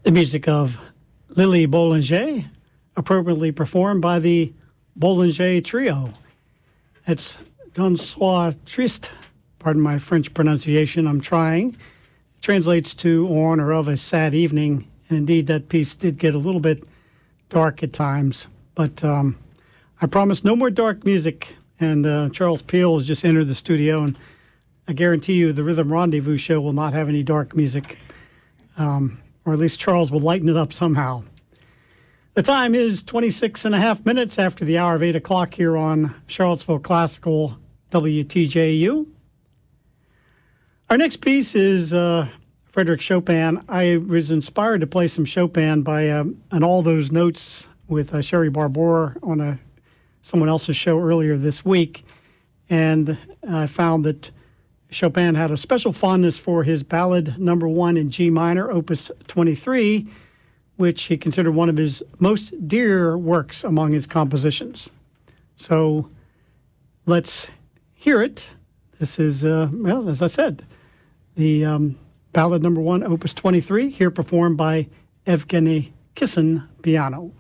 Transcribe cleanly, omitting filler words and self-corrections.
The music of Lily Boulanger, appropriately performed by the Boulanger Trio. It's D'un Soir Triste, pardon my French pronunciation, I'm trying. It translates to on or of a sad evening, and indeed that piece did get a little bit dark at times. But I promise no more dark music, and Charles Peel has just entered the studio, and I guarantee you the Rhythm Rendezvous show will not have any dark music. Or at least Charles will lighten it up somehow. The time is 26 and a half minutes after the hour of 8 o'clock here on Charlottesville Classical WTJU. Our next piece is Frédéric Chopin. I was inspired to play some Chopin by an All Those Notes with Sherry Barbour on someone else's show earlier this week. And I found that Chopin had a special fondness for his Ballad No. 1 in G minor, Opus 23, which he considered one of his most dear works among his compositions. So let's hear it. This is, well, as I said, the Ballad No. 1, Opus 23, here performed by Evgeny Kissin, piano.